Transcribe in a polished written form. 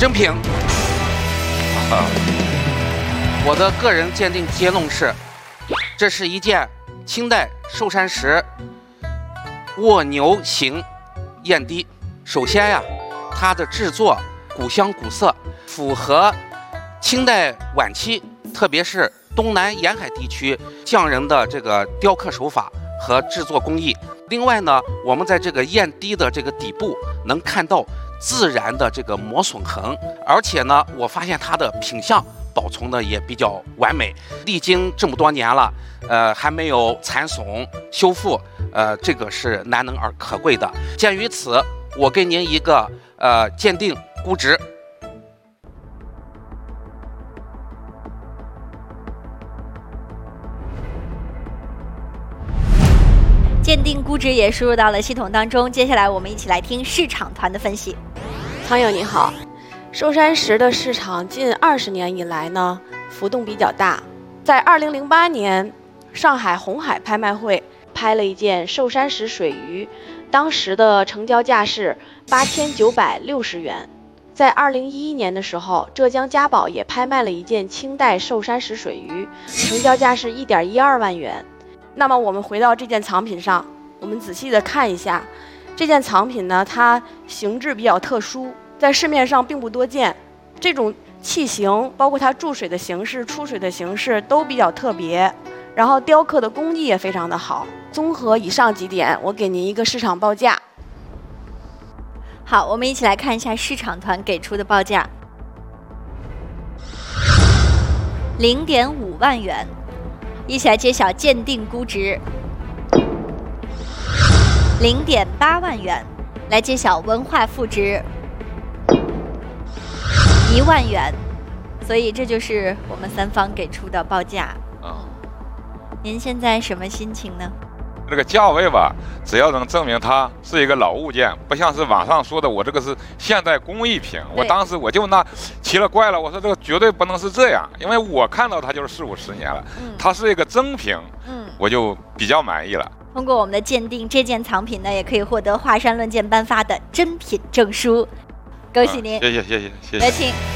真品。我的个人鉴定结论是，这是一件清代寿山石卧牛形砚滴。首先呀，它的制作古香古色，符合清代晚期，特别是东南沿海地区匠人的这个雕刻手法和制作工艺。另外呢，我们在这个砚滴的这个底部能看到自然的这个磨损痕，而且呢，我发现它的品相保存的也比较完美，历经这么多年了，还没有残损修复，这个是难能而可贵的。鉴于此，我给您一个鉴定估值。 鉴定估值也输入到了系统当中，接下来我们一起来听市场团的分析。 苍友你好，寿山石的市场近20年以来呢，浮动比较大。在2008年，上海红海拍卖会拍了一件寿山石水鱼，当时的成交价是8960元。在2011年的时候，浙江嘉宝也拍卖了一件清代寿山石水鱼，成交价是1.12万元。那么我们回到这件藏品上，我们仔细的看一下，这件藏品呢，它形制比较特殊，在市面上并不多见。这种器型，包括它注水的形式、出水的形式都比较特别，然后雕刻的工艺也非常的好。综合以上几点，我给您一个市场报价。 好，我们一起来看一下市场团给出的报价，0.5万元。一起来揭晓鉴定估值，0.8万元。来揭晓文化负值，1万元。所以这就是我们三方给出的报价。您现在什么心情呢？ 这个价位吧，只要能证明它是一个老物件，不像是网上说的我这个是现代工艺品。我当时我就奇了怪了，我说这个绝对不能是这样，因为我看到它就是40-50年了，它是一个真品，我就比较满意了。 通过我们的鉴定，这件藏品呢也可以获得华山论剑颁发的真品证书，恭喜您！ 谢谢。 有请。